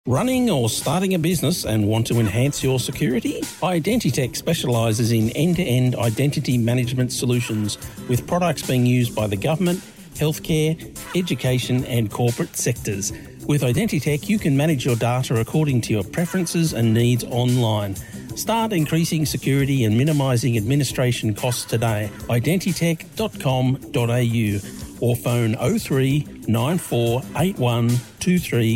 Running or starting a business and want to enhance your security? Identitech specialises in end-to-end identity management solutions with products being used by the government, healthcare, education and corporate sectors. With Identitech, you can manage your data according to your preferences and needs online. Start increasing security and minimising administration costs today. Identitech.com.au or phone 03 9481 23